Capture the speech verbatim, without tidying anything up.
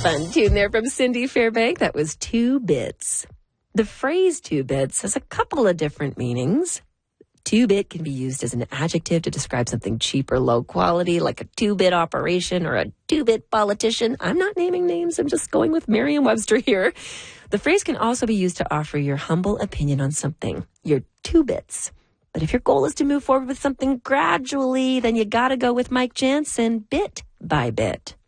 Fun tune there from Cindy Fairbank. That was two bits. The phrase two bits has a couple of different meanings. Two-bit can be used as an adjective to describe something cheap or low quality, like a two-bit operation or a two-bit politician. I'm not naming names. I'm just going with Merriam-Webster here. The phrase can also be used to offer your humble opinion on something. You're two bits. But if your goal is to move forward with something gradually, then you gotta go with Mike Jansen, bit by bit.